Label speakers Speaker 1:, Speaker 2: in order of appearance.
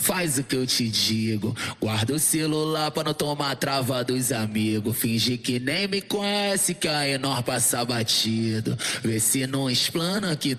Speaker 1: faz o que eu te digo. Guarda o celular pra não tomar trava dos amigos. Finge que nem me conhece, que a Enor passa batido. Vê se não explana que